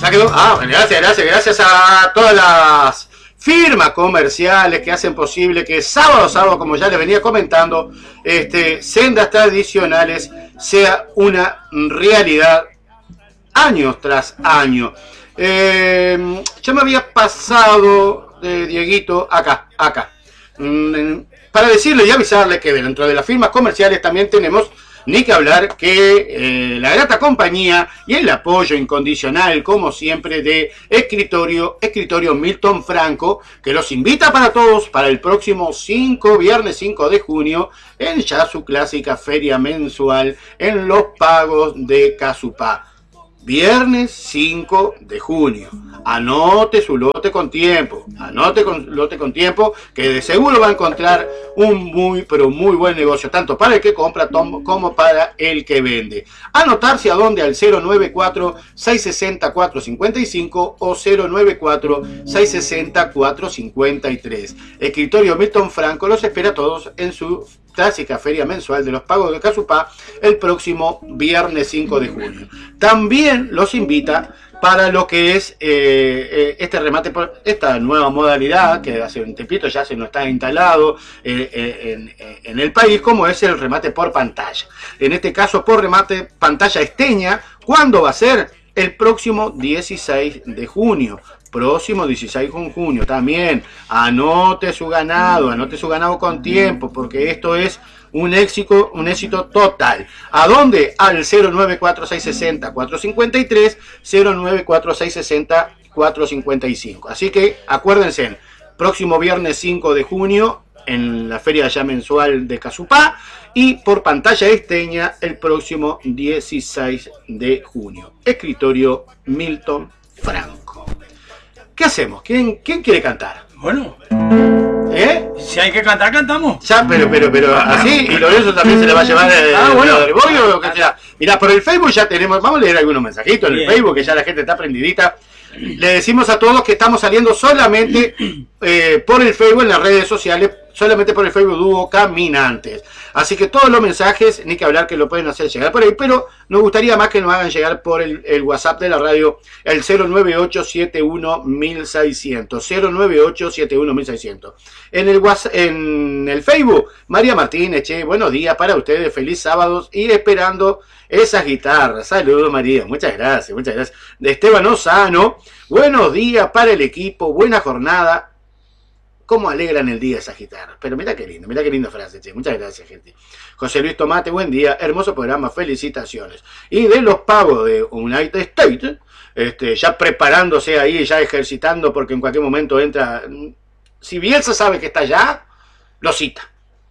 Ya quedó. Ah, bueno, gracias a todas las firmas comerciales que hacen posible que sábado a sábado, como ya les venía comentando, Sendas Tradicionales sea una realidad años tras año. Yo me había pasado, Dieguito, acá, para decirle y avisarle que dentro de las firmas comerciales también tenemos, ni que hablar, que la grata compañía y el apoyo incondicional, como siempre, de Escritorio Milton Franco, que los invita para todos para el próximo viernes 5 de junio, en ya su clásica feria mensual en Los Pagos de Casupá. Viernes 5 de junio. Anote su lote con tiempo. Lote con tiempo, que de seguro va a encontrar un muy, pero muy buen negocio, tanto para el que compra como para el que vende. Anotarse a dónde, al 094-660-455 o 094-660-453. Escritorio Milton Franco los espera a todos en su clásica feria mensual de Los Pagos de Casupá el próximo viernes 5 de junio. También los invita para lo que es este remate, por esta nueva modalidad que hace un tiempito ya se nos está instalado en el país, como es el remate por pantalla. En este caso por remate pantalla esteña. ¿Cuándo va a ser? El próximo 16 de junio. Próximo 16 de junio. También anote su ganado con tiempo, porque esto es un éxito total. ¿A dónde? Al 094-660-453, 094-660-455. Así que acuérdense, próximo viernes 5 de junio en la feria ya mensual de Casupá, y por pantalla esteña el próximo 16 de junio. Escritorio Milton Franco. ¿Qué hacemos? ¿Quién quiere cantar? Bueno, si hay que cantar, cantamos. Ya, pero así, y Lorenzo también se le va a llevar bueno. o lo que sea. Mirá, por el Facebook ya tenemos, vamos a leer algunos mensajitos en el Facebook, que ya la gente está prendidita. Le decimos a todos que estamos saliendo solamente por el Facebook, en las redes sociales, solamente por el Facebook Dúo Caminantes. Así que todos los mensajes, ni que hablar, que lo pueden hacer llegar por ahí, pero nos gustaría más que nos hagan llegar por el WhatsApp de la radio, el 098-71-1600, 098-71-1600. En el Facebook, María Martínez, buenos días para ustedes, feliz sábado y esperando esas guitarras. Saludos, María, muchas gracias. De Esteban Osano, buenos días para el equipo, buena jornada. ¿Cómo alegran el día esas guitarras? Pero mira qué linda frase, muchas gracias, gente. José Luis Tomate, buen día, hermoso programa, felicitaciones. Y de Los Pagos de United States, ya preparándose ahí, ya ejercitando, porque en cualquier momento entra. Si Bielsa sabe que está allá, lo cita.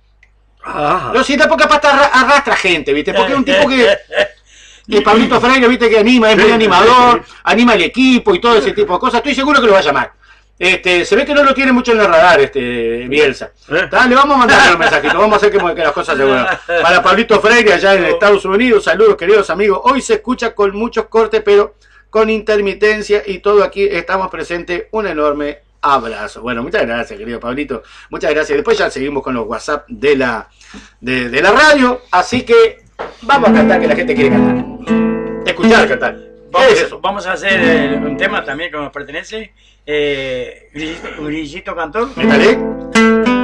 Lo cita porque aparte arrastra gente, ¿viste? Porque es un tipo que Pablito Freire, ¿viste? Que anima, es muy animador, anima el equipo y todo ese tipo de cosas. Estoy seguro que lo va a llamar. Se ve que no lo tiene mucho en el radar, Bielsa. Le vamos a mandar un mensajito, vamos a hacer que las cosas se vuelvan. Para Pablito Freire, allá en Estados Unidos, saludos, queridos amigos. Hoy se escucha con muchos cortes, pero con intermitencia, y todo aquí estamos presentes. Un enorme abrazo. Bueno, muchas gracias, querido Pablito. Muchas gracias. Después ya seguimos con los WhatsApp de la radio. Así que vamos a cantar, que la gente quiere cantar. Escuchar cantar. Vamos a hacer un tema también que nos pertenece. Grillito Cantor. ¿Métale?